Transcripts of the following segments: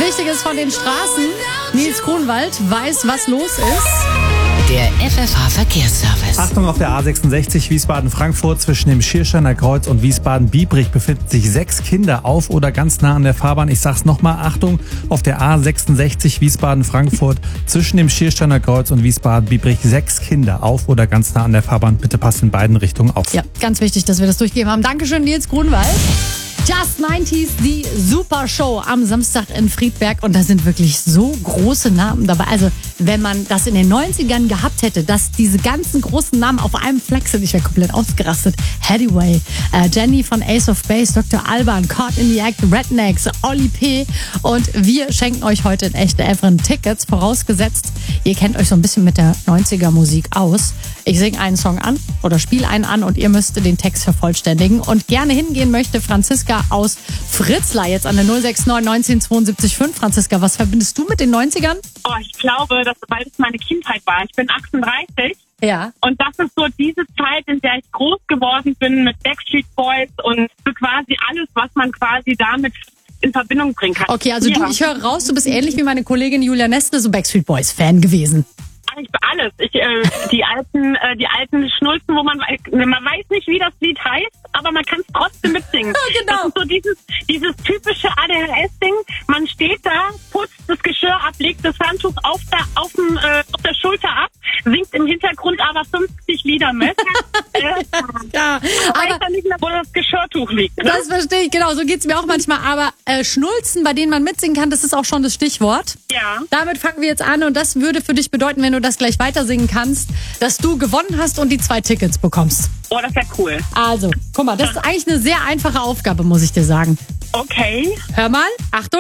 Wichtiges von den Straßen. Nils Kronwald weiß, was los ist. Der FFH-Verkehrsservice. Achtung, auf der A66 Wiesbaden-Frankfurt zwischen dem Schiersteiner Kreuz und Wiesbaden-Biebrich befinden sich 6 Kinder auf oder ganz nah an der Fahrbahn. Ich sag's nochmal, Achtung, auf der A66 Wiesbaden-Frankfurt zwischen dem Schiersteiner Kreuz und Wiesbaden-Biebrich 6 Kinder auf oder ganz nah an der Fahrbahn. Bitte passt in beiden Richtungen auf. Ja, ganz wichtig, dass wir das durchgegeben haben. Dankeschön, Nils Grunwald. Just 90s, die Super Show am Samstag in Friedberg. Und da sind wirklich so große Namen dabei. Also, wenn man das in den 90ern gehabt hätte, dass diese ganzen großen Namen auf einem Fleck sind, ich wäre komplett ausgerastet. Hathaway, Jenny von Ace of Base, Dr. Alban, Caught in the Act, Rednecks, Oli P. Und wir schenken euch heute in echte Evren Tickets, vorausgesetzt, ihr kennt euch so ein bisschen mit der 90er Musik aus. Ich singe einen Song an oder spiele einen an und ihr müsst den Text vervollständigen. Und gerne hingehen möchte Franziska aus Fritzlar jetzt an der 069 1972 5. Franziska, was verbindest du mit den 90ern? Oh, ich glaube, weil es meine Kindheit war. Ich bin 38. Ja. Und das ist so diese Zeit, in der ich groß geworden bin mit Backstreet Boys und so quasi alles, was man quasi damit in Verbindung bringen kann. Okay, also ja. ich höre raus, du bist ähnlich wie meine Kollegin Julia Nestle, so Backstreet Boys Fan gewesen. Ich bin alles. Die alten Schnulzen, wo man weiß nicht, wie das Lied heißt, aber man kann es trotzdem mitsingen. Ja, genau. Das ist so dieses typische ADHS-Ding. Man steht da, putzt das Geschirr ab, legt das Handtuch auf der Schulter ab, singt im Hintergrund aber 50 Lieder mit. Ja, aber weiß dann nicht mehr, wo das Geschirrtuch liegt. Ne? Das verstehe ich, genau, so geht's mir auch manchmal. Aber Schnulzen, bei denen man mitsingen kann, das ist auch schon das Stichwort. Ja. Damit fangen wir jetzt an und das würde für dich bedeuten, wenn du das gleich weiter singen kannst, dass du gewonnen hast und die 2 Tickets bekommst. Oh, das wäre cool. Also, guck mal, das ist eigentlich eine sehr einfache Aufgabe, muss ich dir sagen. Okay. Hör mal, Achtung.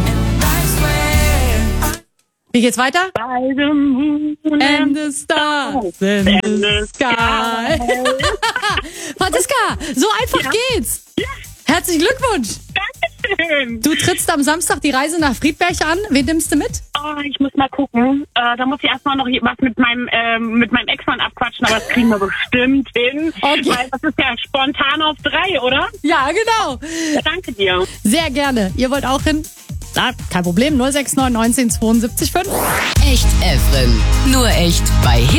Wie geht's weiter? By the moon And the stars in the sky. Franziska, so einfach geht's. Ja. Herzlichen Glückwunsch. Dankeschön. Du trittst am Samstag die Reise nach Friedberg an. Wen nimmst du mit? Oh, ich muss mal gucken. Da muss ich erstmal noch was mit meinem Ex-Mann abquatschen, aber das kriegen wir bestimmt hin. Okay. Weil das ist ja spontan auf 3, oder? Ja, genau. Ja, danke dir. Sehr gerne. Ihr wollt auch hin? Na, kein Problem. 069 1972 5. Echt Evren. Nur echt bei